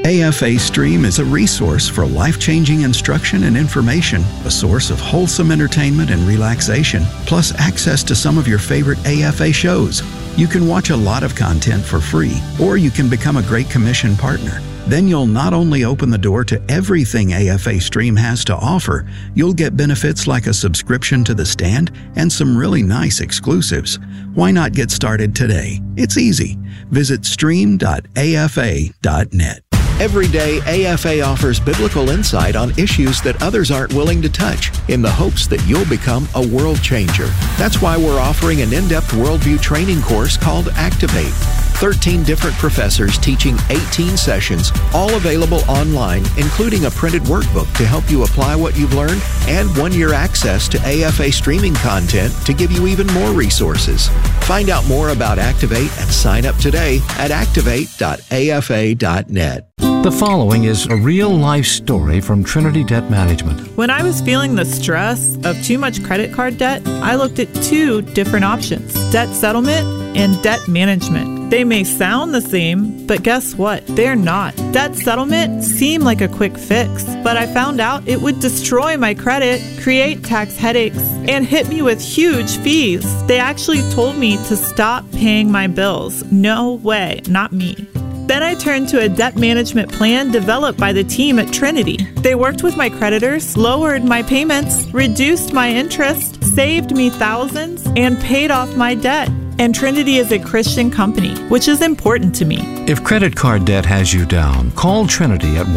AFA Stream is a resource for life-changing instruction and information, a source of wholesome entertainment and relaxation, plus access to some of your favorite AFA shows. You can watch a lot of content for free, or you can become a Great Commission partner. Then you'll not only open the door to everything AFA Stream has to offer, you'll get benefits like a subscription to The Stand and some really nice exclusives. Why not get started today? It's easy. Visit stream.afa.net. Every day, AFA offers biblical insight on issues that others aren't willing to touch, in the hopes that you'll become a world changer. That's why we're offering an in-depth worldview training course called Activate. 13 different professors teaching 18 sessions, all available online, including a printed workbook to help you apply what you've learned, and 1-year access to AFA streaming content to give you even more resources. Find out more about Activate and sign up today at activate.afa.net. The following is a real-life story from Trinity Debt Management. When I was feeling the stress of too much credit card debt, I looked at 2 different options: debt settlement and debt management. They may sound the same, but guess what? They're not. Debt settlement seemed like a quick fix, but I found out it would destroy my credit, create tax headaches, and hit me with huge fees. They actually told me to stop paying my bills. No way, not me. Then I turned to a debt management plan developed by the team at Trinity. They worked with my creditors, lowered my payments, reduced my interest, saved me thousands, and paid off my debt. And Trinity is a Christian company, which is important to me. If credit card debt has you down, call Trinity at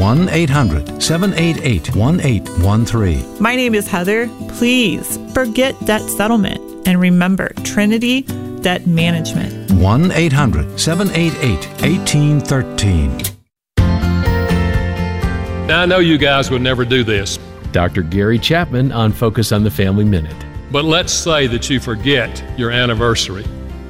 1-800-788-1813. My name is Heather. Please forget debt settlement and remember Trinity Debt Management. 1-800-788-1813. Now, I know you guys would never do this. Dr. Gary Chapman on Focus on the Family Minute. But let's say that you forget your anniversary.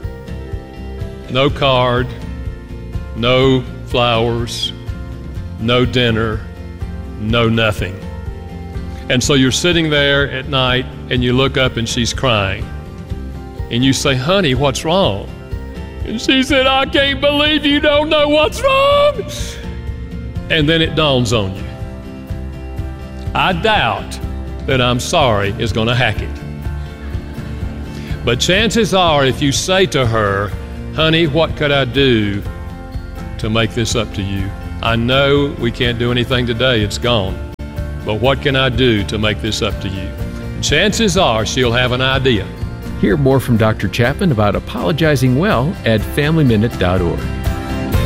No card, no flowers, no dinner, no nothing. And so you're sitting there at night and you look up and she's crying. And you say, "Honey, what's wrong?" And she said, "I can't believe you don't know what's wrong." And then it dawns on you. I doubt that "I'm sorry" is going to hack it. But chances are, if you say to her, "Honey, what could I do to make this up to you? I know we can't do anything today, it's gone. But what can I do to make this up to you?" Chances are she'll have an idea. Hear more from Dr. Chapman about apologizing well at FamilyMinute.org.